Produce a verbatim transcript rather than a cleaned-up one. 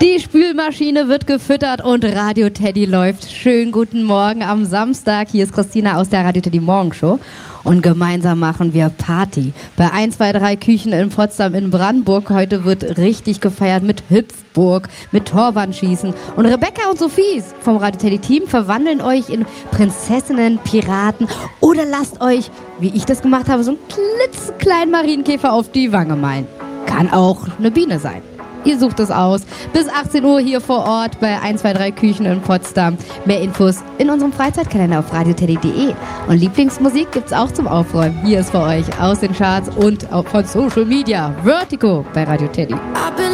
Die Spülmaschine wird gefüttert und Radio Teddy läuft. Schönen guten Morgen am Samstag. Hier ist Christina aus der Radio Teddy Morgenshow. Und gemeinsam machen wir Party. Bei eins zwei drei Küchen in Potsdam in Brandenburg. Heute wird richtig gefeiert mit Hüpfburg, mit Torwandschießen. Und Rebecca und Sophie vom Radio Teddy Team verwandeln euch in Prinzessinnen, Piraten oder lasst euch, wie ich das gemacht habe, so einen klitzekleinen Marienkäfer auf die Wange malen. Kann auch eine Biene sein. Ihr sucht es aus. Bis achtzehn Uhr hier vor Ort bei eins zwei drei Küchen in Potsdam. Mehr Infos in unserem Freizeitkalender auf radio teddy punkt de. Und Lieblingsmusik gibt's auch zum Aufräumen. Hier ist für euch aus den Charts und auch von Social Media Vertigo bei Radio Teddy.